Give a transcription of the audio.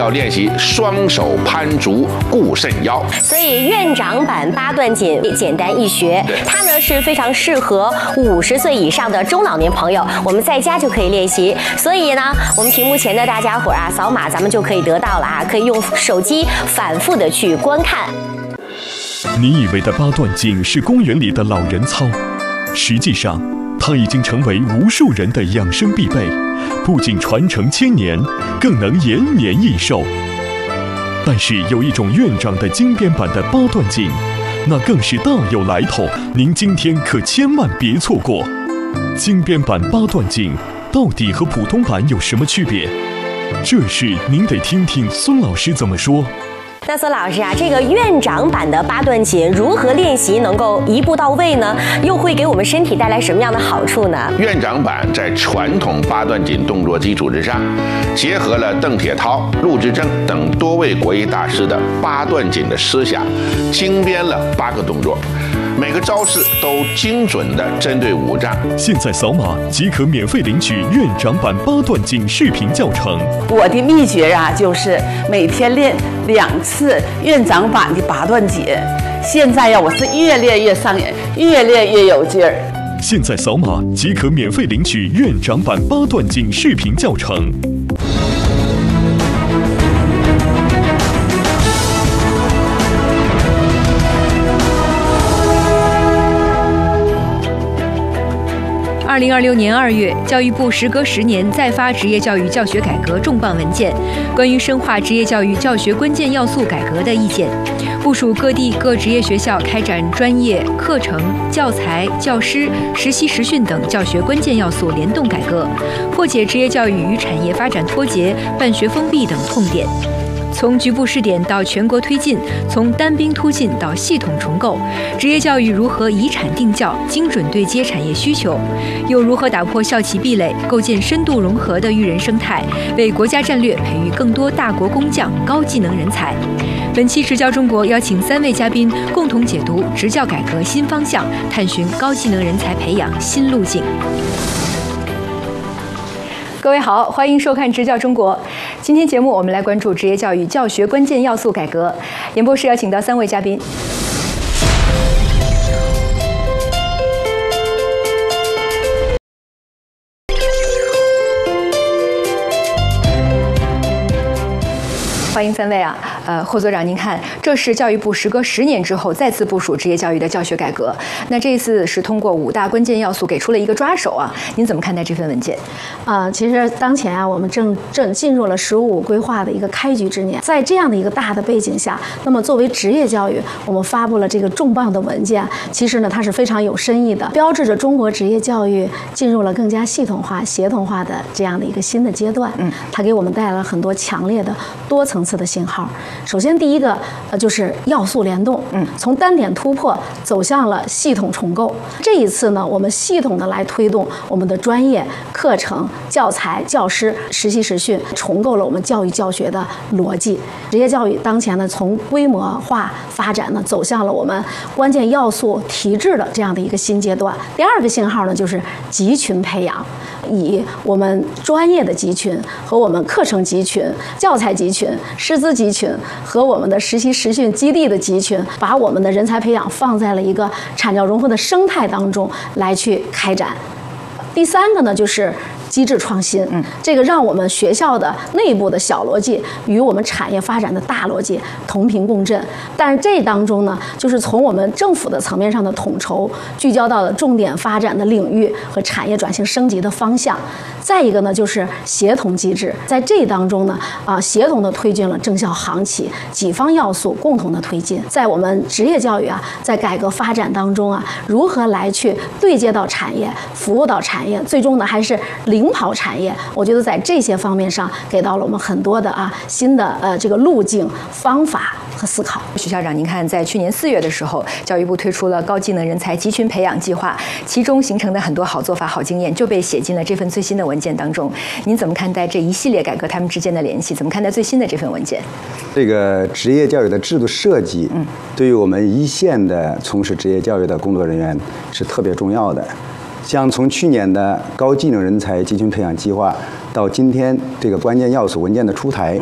要练习双手攀竹固肾腰。 所以院长版八段锦简单易学，它呢是非常适合50岁以上的中老年朋友，我们在家就可以练习。所以呢，我们屏幕前的大家伙啊，扫码咱们就可以得到了啊，可以用手机反复的去观看。 你以为的八段锦是公园里的老人操，实际上它已经成为无数人的养生必备，不仅传承千年，更能延年益寿。但是有一种院长的精编版的八段锦，那更是大有来头，您今天可千万别错过。精编版八段锦到底和普通版有什么区别？这事您得听听孙老师怎么说。 那孙老师啊，这个院长版的八段锦如何练习能够一步到位呢？又会给我们身体带来什么样的好处呢？ 院长版在传统八段锦动作基础之上，结合了邓铁涛、陆志正等多位国艺大师的八段锦的思想，精编了8个动作。每个招式都精准地针对五脏。 现在扫码即可免费领取院长版八段锦视频教程。 我的秘诀啊，就是每天练2次院长版的八段锦。现在呀，我是越练越上瘾，越练越有劲儿。 现在扫码即可免费领取院长版八段锦视频教程。 2026年2月，教育部时隔10年再发职业教育教学改革重磅文件，关于深化职业教育教学关键要素改革的意见，部署各地各职业学校开展专业课程、教材、教师、实习实训等教学关键要素联动改革，破解职业教育与产业发展脱节、办学封闭等痛点。从局部试点到全国推进，从单兵突进到系统重构，职业教育如何以产定教，精准对接产业需求，又如何打破校企壁垒，构建深度融合的育人生态，为国家战略培育更多大国工匠、高技能人才。本期执教中国邀请3位嘉宾共同解读执教改革新方向，探寻高技能人才培养新路径。各位好，欢迎收看《执教中国》。今天节目我们来关注职业教育教学关键要素改革。演播室邀请到3位嘉宾。欢迎3位啊，霍所长，您看，这是教育部时隔10年之后再次部署职业教育的教学改革。那这一次是通过5大关键要素给出了一个抓手啊，您怎么看待这份文件？ 其实当前啊，我们正进入了15规划的一个开局之年，在这样的一个大的背景下，那么作为职业教育，我们发布了这个重磅的文件，其实呢，它是非常有深意的，标志着中国职业教育进入了更加系统化、协同化的这样的一个新的阶段。它给我们带来了很多强烈的多层次的信号。首先，第一个就是要素联动，从单点突破走向了系统重构。这一次呢，我们系统的来推动我们的专业课程、教材、教师、实习实训，重构了我们教育教学的逻辑。职业教育当前呢，从规模化发展呢，走向了我们关键要素提质的这样的一个新阶段。第二个信号呢，就是集群培养，以我们专业的集群和我们课程集群、教材集群、师资集群和我们的实习实训基地的集群，把我们的人才培养放在了一个产教融合的生态当中来去开展。第三个呢，就是机制创新，这个让我们学校的内部的小逻辑与我们产业发展的大逻辑同频共振。但是这当中呢，就是从我们政府的层面上的统筹，聚焦到了重点发展的领域和产业转型升级的方向。再一个呢，就是协同机制，在这当中呢，协同的推进了正效行企几方要素共同的推进。在我们职业教育啊，在改革发展当中啊，如何来去对接到产业，服务到产业，最终呢还是领跑产业。我觉得在这些方面上，给到了我们很多的新的这个路径、方法和思考。 徐校长，您看，在去年4月的时候，教育部推出了高技能人才集群培养计划，其中形成的很多好做法、好经验就被写进了这份最新的文件当中。您怎么看待这一系列改革它们之间的联系？怎么看待最新的这份文件？ 这个职业教育的制度设计，对于我们一线的从事职业教育的工作人员是特别重要的。像从去年的高技能人才集群培养计划到今天这个关键要素文件的出台，